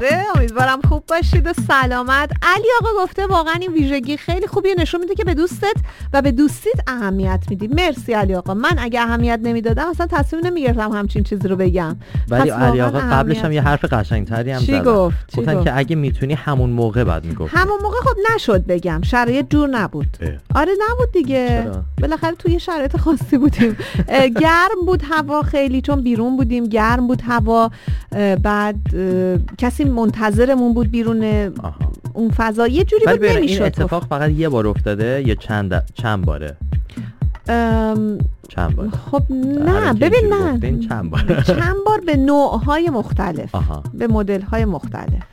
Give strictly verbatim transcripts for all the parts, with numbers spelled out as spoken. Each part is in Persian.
امیدوارم خوب باشید و سلامت. علی آقا گفته واقعا این ویژگی خیلی خوبیه، نشون میده که به دوستت و به دوستیت اهمیت میدی. مرسی علی آقا. من اگه اهمیت نمیدادم اصلا تصمیم نمیگرفتم همچین چیزی رو بگم. ولی علی آقا قبلش هم یه حرف قشنگتری هم چی زدن. گفت؟ گفتن که اگه میتونی همون موقع بعد میگفت. همون موقع خب نشد بگم، شرایط جور نبود. اه. آره نبود دیگه. بالاخره توی شرایط خاصی بودیم. گرم بود هوا خیلی، چون بیرون بودیم، گرم بود هوا. بعد کسی منتظرمون بود بیرون. آها. اون فضا یه جوری بود نمیشد. این اتفاق فقط یه بار افتاده یا چند چند باره؟ ام... چند بار؟ خب نه ببین نه چند بار چند بار به نوع‌های مختلف. آها. به مدل‌های مختلف.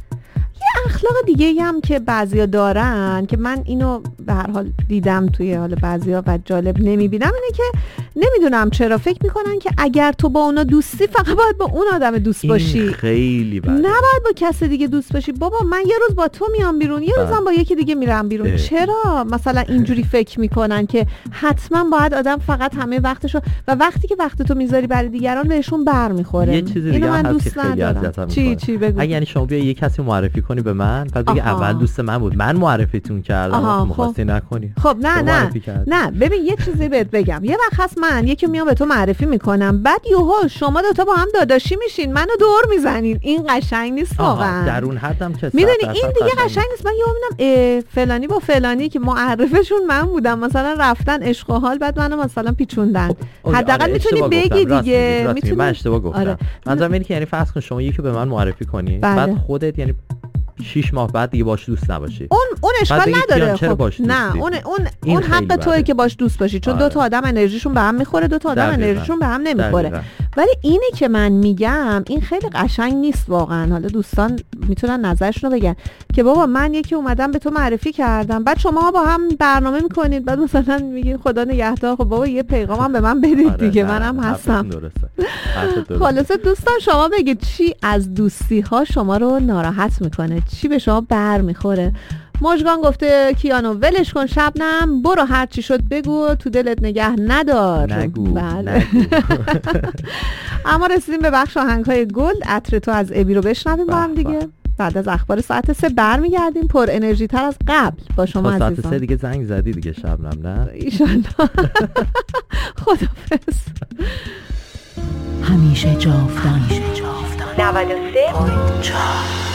یه اخلاق دیگه هم که بعضیا دارن که من اینو به هر حال دیدم توی حال بعضیا و جالب نمیبینم، اینه که نمیدونم چرا فکر میکنن که اگر تو با اونا دوستی فقط باید با اون آدم دوست باشی. این خیلی بده. نباید با کس دیگه دوست باشی. بابا من یه روز با تو میام بیرون، یه روزم با یکی دیگه میرم بیرون. اه. چرا مثلا اینجوری فکر میکنن که حتما باید آدم فقط همه وقتشو و وقتی که وقت تو میذاری برای دیگران بهشون برمیخوره. یه چیزی دیگه من دوست ندارم. چی چی بگو. اگه یعنی شما بیا یه کسی معرفی کنی به من، بعد بگی اول دوست من بود، من معرفیتون کردم، می‌خواستی نکنی. خب نه نه نه ببین یه چیزی بهت بگم. یه وقت هست من یکی میام به تو معرفی میکنم، بعد یهو شما دو تا با هم داداشی میشین، منو دور میزنین. این قشنگ نیست واقعا. در اون حدم که میدونی این دیگه قشنگ نیست. من یهو میبینم فلانی با فلانی که معرفشون من بودم مثلا رفتن عشق و حال، بعد منو مثلا پیچوندن. حداقل آره میتونی بگی دیگه. میتونی. من اشتباه گفتم. آره. منظورم اینه که یعنی فرض کن شما یکی به من معرفی کنی، بله. بعد خودت یعنی شش ماه بعد دیگه باش دوست نباشی. اون اون اشکال نداره. خب نه اون اون اون حق توئه که باش دوست باشی، چون آره. دو تا آدم انرژیشون به هم میخوره، دو تا آدم انرژیشون به هم نمیخوره. ولی اینی که من میگم این خیلی قشنگ نیست واقعا. حالا دوستان میتونن نظرشون رو بگن که بابا من یکی اومدم به تو معرفی کردم، بعد شما با هم برنامه میکنید، بعد مثلا میگین خدا نگهدار. خب بابا یه پیغامم به من بدید آره دیگه. منم هستم. درسته. خلاص دوستان شما بگید چی از دوستی ها شما رو ناراحت میکنه، چی به شما بر میخوره. مژگان گفته کیانو ولش کن شبنم، برو هر چی شد بگو، تو دلت نگه ندار. نگو. بله. نگو. اما رسیدیم به بخش آهنگ‌های گل. عطر تو از ابی رو بشنویم با هم دیگه. بعد از اخبار ساعت سه برمیگردیم پر انرژی تر از قبل با شما عزیزان. ساعت سه دیگه زنگ زدی دیگه شبنم، نه؟ ایشالله. خدافظ. همیشه جاودان. نود و سه